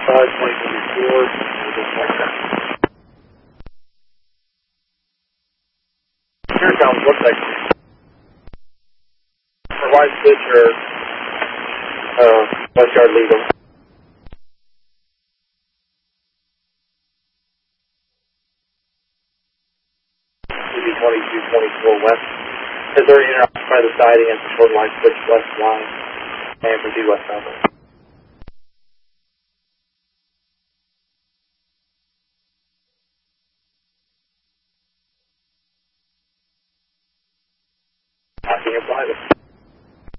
Here comes, looks like provide switch or West Yard legal. CB 2224 West. Is there any by the siding and short line switch west line and proceed westbound. Passing your private.